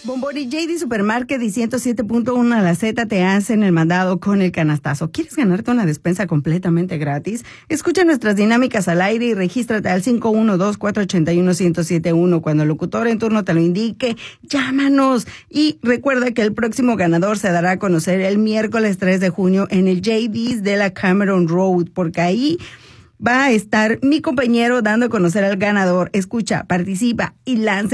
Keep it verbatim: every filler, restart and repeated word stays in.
Bombón y J D Supermarket y ciento siete punto uno a la Z te hacen el mandado con el canastazo. ¿Quieres ganarte una despensa completamente gratis? Escucha nuestras dinámicas al aire y regístrate al cinco uno dos, cuatro ocho uno, uno cero siete uno. Cuando el locutor en turno te lo indique, llámanos. Y recuerda que el próximo ganador se dará a conocer el miércoles tres de junio en el J D's de la Cameron Road, porque ahí va a estar mi compañero dando a conocer al ganador. Escucha, participa y lanza